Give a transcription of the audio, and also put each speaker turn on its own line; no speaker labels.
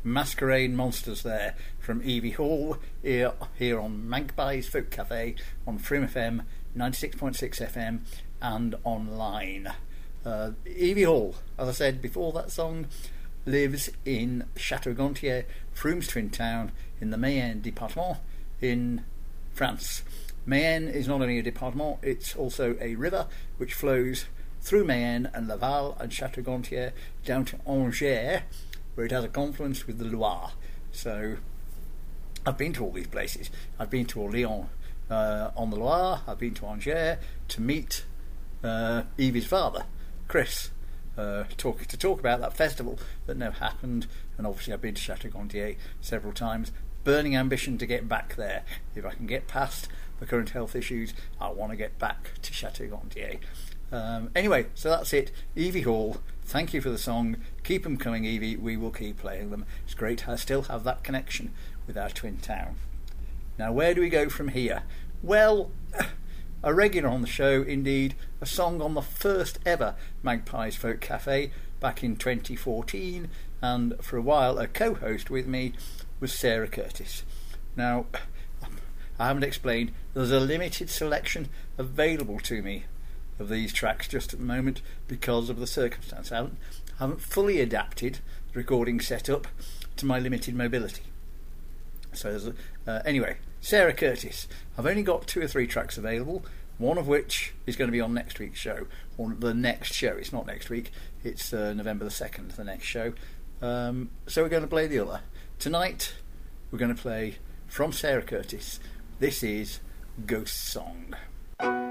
Masquerade Monsters there from Evie Hall here on Magpie's Folk Cafe on Frim FM 96.6 FM and online. Evie Hall, as I said before, that song lives in Château-Gontier, From's twin town in the Mayenne department in France. Mayenne is not only a department, it's also a river which flows through Mayenne and Laval and Château-Gontier down to Angers, where it has a confluence with the Loire. So I've been to all these places. I've been to Orléans on the Loire. I've been to Angers to meet Evie's father, Chris, to talk about that festival that never happened. And obviously I've been to Château-Gontier several times. Burning ambition to get back there. If I can get past the current health issues, I want to get back to Château-Gontier. Anyway, so that's it. Evie Hall, thank you for the song. Keep them coming, Evie. We will keep playing them. It's great to still have that connection with our twin town. Now, where do we go from here? Well, a regular on the show, indeed. A song on the first ever Magpie's Folk Cafe back in 2014. And for a while, a co-host with me was Sarah Curtis. Now, I haven't explained. There's a limited selection available to me of these tracks just at the moment because of the circumstance. I haven't fully adapted the recording setup to my limited mobility. So anyway, Sarah Curtis. I've only got 2 or 3 tracks available, one of which is going to be on next week's show, or the next show. It's not next week, it's November the 2nd, the next show. So we're going to play the other. Tonight we're going to play from Sarah Curtis. This is Ghost Song.